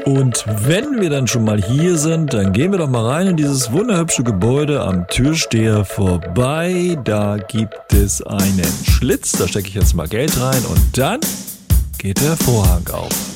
Und wenn wir dann schon mal hier sind, dann gehen wir doch mal rein in dieses wunderhübsche Gebäude am Türsteher vorbei. Da gibt es einen Schlitz, da stecke ich jetzt mal Geld rein und dann geht der Vorhang auf.